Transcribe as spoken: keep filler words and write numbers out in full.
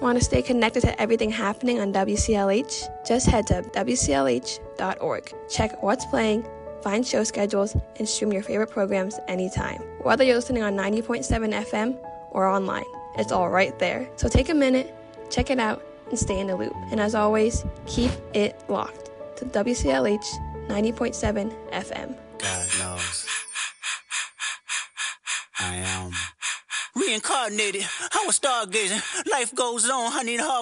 Want to stay connected to everything happening on W C L H? Just head to W C L H dot org. Check what's playing, find show schedules, and stream your favorite programs anytime. Whether you're listening on ninety point seven F M or online, it's all right there. So take a minute, check it out, and stay in the loop. And as always, keep it locked to W C L H ninety point seven F M. God knows I am reincarnated. I was stargazing. Life goes on. I need a hard